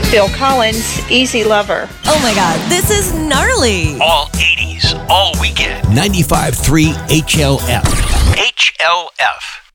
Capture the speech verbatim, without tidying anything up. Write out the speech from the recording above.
Phil Collins, Easy Lover. Oh my God, this is gnarly. All eighties, all weekend. ninety-five point three H L F. H L F.